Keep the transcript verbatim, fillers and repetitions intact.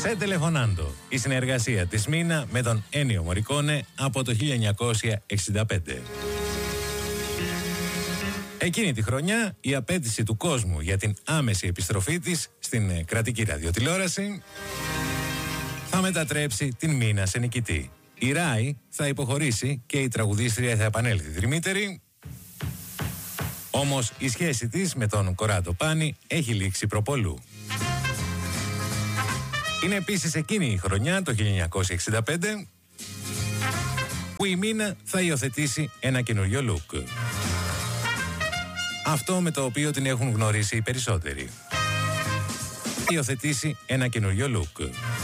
Σε Τελεφωνάντο, η συνεργασία της Μίνα με τον Ένιο Μωρικόνε από το χίλια εννιακόσια εξήντα πέντε. Εκείνη τη χρονιά η απέτηση του κόσμου για την άμεση επιστροφή της στην κρατική ραδιοτηλεόραση θα μετατρέψει την Μίνα σε νικητή. Η Ράη θα υποχωρήσει και η τραγουδίστρια θα επανέλθει δρυμύτερη. Όμως η σχέση της με τον Κοράντο Πάνη έχει λήξει προπολού. Είναι επίσης εκείνη η χρονιά, το χίλια εννιακόσια εξήντα πέντε, που η Μίνα θα υιοθετήσει ένα καινούριο look. Αυτό με το οποίο την έχουν γνωρίσει οι περισσότεροι. Υιοθετήσει ένα καινούριο look.